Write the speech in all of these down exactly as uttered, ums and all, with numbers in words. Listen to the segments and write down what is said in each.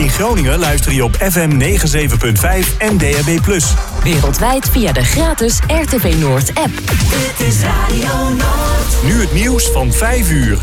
In Groningen luister je op F M negenenzeventig punt vijf en D A B plus. Wereldwijd via de gratis R T V Noord app. Dit is Radio Noord. Nu het nieuws van vijf uur.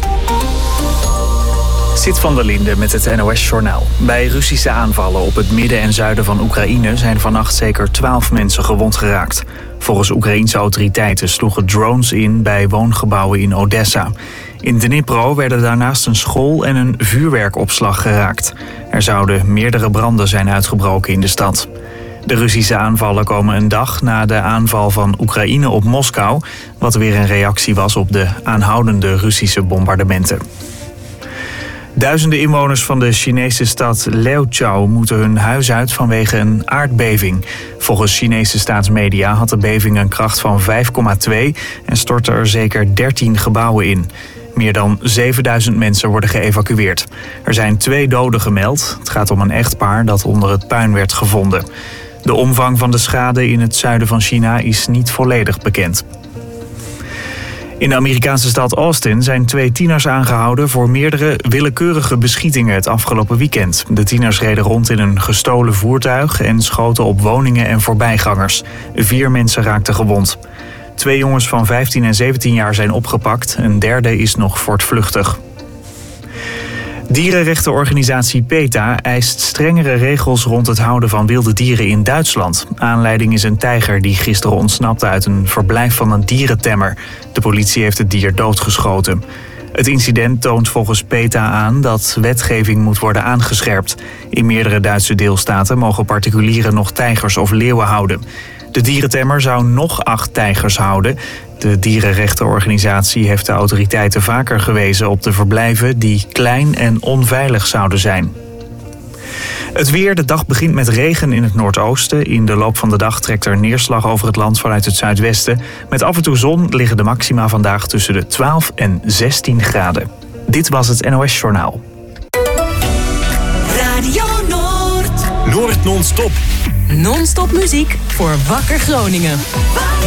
Zit van der Linde met het N O S-journaal. Bij Russische aanvallen op het midden en zuiden van Oekraïne zijn vannacht zeker twaalf mensen gewond geraakt. Volgens Oekraïense autoriteiten sloegen drones in bij woongebouwen in Odessa. In Dnipro werden daarnaast een school en een vuurwerkopslag geraakt. Er zouden meerdere branden zijn uitgebroken in de stad. De Russische aanvallen komen een dag na de aanval van Oekraïne op Moskou, wat weer een reactie was op de aanhoudende Russische bombardementen. Duizenden inwoners van de Chinese stad Liaochao moeten hun huis uit vanwege een aardbeving. Volgens Chinese staatsmedia had de beving een kracht van vijf komma twee en stortte er zeker dertien gebouwen in. Meer dan zevenduizend mensen worden geëvacueerd. Er zijn twee doden gemeld. Het gaat om een echtpaar dat onder het puin werd gevonden. De omvang van de schade in het zuiden van China is niet volledig bekend. In de Amerikaanse stad Austin zijn twee tieners aangehouden voor meerdere willekeurige beschietingen het afgelopen weekend. De tieners reden rond in een gestolen voertuig en schoten op woningen en voorbijgangers. Vier mensen raakten gewond. Twee jongens van vijftien en zeventien jaar zijn opgepakt. Een derde is nog voortvluchtig. Dierenrechtenorganisatie PETA eist strengere regels rond het houden van wilde dieren in Duitsland. Aanleiding is een tijger die gisteren ontsnapte uit een verblijf van een dierentemmer. De politie heeft het dier doodgeschoten. Het incident toont volgens PETA aan dat wetgeving moet worden aangescherpt. In meerdere Duitse deelstaten mogen particulieren nog tijgers of leeuwen houden. De dierentemmer zou nog acht tijgers houden. De dierenrechtenorganisatie heeft de autoriteiten vaker gewezen op de verblijven die klein en onveilig zouden zijn. Het weer, de dag begint met regen in het noordoosten. In de loop van de dag trekt er neerslag over het land vanuit het zuidwesten. Met af en toe zon liggen de maxima vandaag tussen de twaalf en zestien graden. Dit was het N O S-journaal. Radio Noord. Noord non-stop. Non-stop muziek voor Wakker Groningen.